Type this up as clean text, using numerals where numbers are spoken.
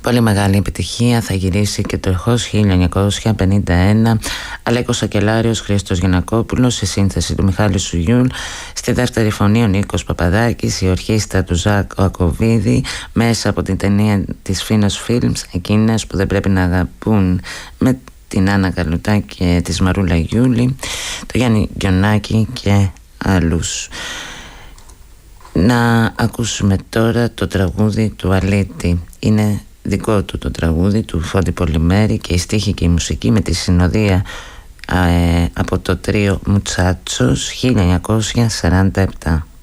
Πολύ μεγάλη επιτυχία, θα γυρίσει και το εχώς 1951. Αλέκος Σακελάριος, Χρήστος Γιαννακόπουλος, σε σύνθεση του Μιχάλη Σουγιούλ, στη δεύτερη φωνή ο Νίκος Παπαδάκης, η ορχήστρα του Ζακ Ακοβίδη, μέσα από την ταινία της Φίνος Films, εκείνες που δεν πρέπει να αγαπούν, με την Άννα Καλουτά και της Μαρούλα Γιούλη, το Γιάννη Γκιονάκη και άλλους. Να ακούσουμε τώρα το τραγούδι του Αλίτη. Είναι δικό του το τραγούδι, του Φόντι Πολυμέρη, και η στίχη και η μουσική με τη συνοδεία από το τρίο Μουτσάτσος, 1947.